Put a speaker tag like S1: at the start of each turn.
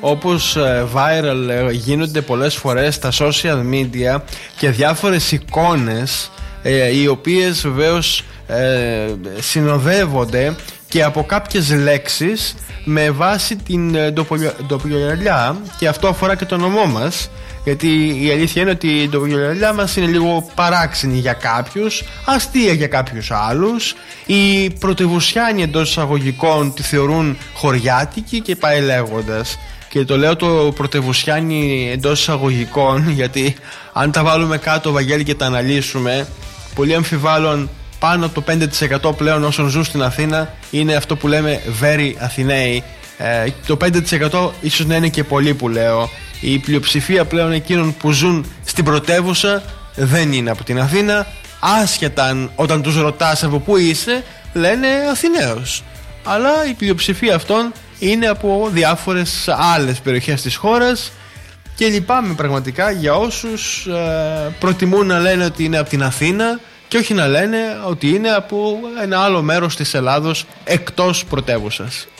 S1: όπως viral γίνονται πολλές φορές στα social media και διάφορες εικόνες οι οποίες βεβαίως συνοδεύονται και από κάποιες λέξεις με βάση την ντοπιογιαλιά, και αυτό αφορά και το νομό μας, γιατί η αλήθεια είναι ότι η ντοπιογιαλιά μας είναι λίγο παράξενη για κάποιους, αστεία για κάποιους άλλους. Οι πρωτευουσιάνοι εντός εισαγωγικών τη θεωρούν χωριάτικη και πάει λέγοντας. Και το λέω το πρωτευουσιάνοι εντός εισαγωγικών γιατί αν τα βάλουμε κάτω, Βαγγέλη, και τα αναλύσουμε, πολύ αμφιβάλλον πάνω από το 5% πλέον όσων ζουν στην Αθήνα είναι αυτό που λέμε very Αθηναίοι. Το 5% ίσως να είναι και πολύ που λέω. Η πλειοψηφία πλέον εκείνων που ζουν στην πρωτεύουσα δεν είναι από την Αθήνα, άσχετα όταν τους ρωτάς από πού είσαι, λένε Αθηναίος. Αλλά η πλειοψηφία αυτών είναι από διάφορες άλλες περιοχές της χώρας και λυπάμαι πραγματικά για όσους προτιμούν να λένε ότι είναι από την Αθήνα και όχι να λένε ότι είναι από ένα άλλο μέρος της Ελλάδος εκτός πρωτεύουσας.